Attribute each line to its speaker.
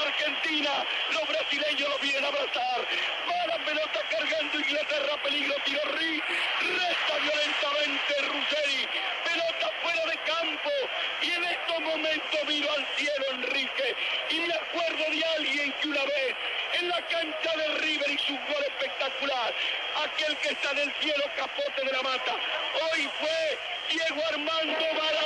Speaker 1: Argentina, los brasileños lo vienen a abrazar, va la pelota cargando Inglaterra, peligro, tiro resta violentamente Ruggeri, pelota fuera de campo, y en estos momentos miro al cielo, Enrique, y me acuerdo de alguien que una vez en la cancha de River hizo un gol espectacular, aquel que está en el cielo, Capote de la Mata, hoy fue Diego Armando Maradona.